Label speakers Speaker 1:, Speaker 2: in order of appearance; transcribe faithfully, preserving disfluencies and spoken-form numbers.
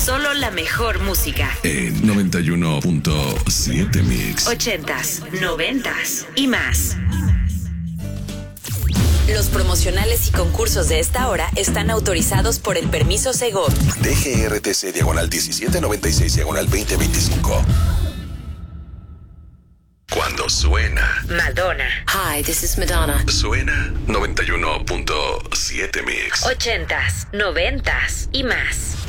Speaker 1: Solo la mejor música.
Speaker 2: En noventa y uno punto siete Mix.
Speaker 1: Ochentas, noventas y más.
Speaker 3: Los promocionales y concursos de esta hora están autorizados por el permiso Segov.
Speaker 4: D G R T C diagonal diecisiete noventa y seis diagonal veinte veinticinco. Cuando suena
Speaker 1: Madonna.
Speaker 3: Hi, this is Madonna.
Speaker 4: Suena noventa y uno punto siete Mix.
Speaker 1: Ochentas, noventas y más.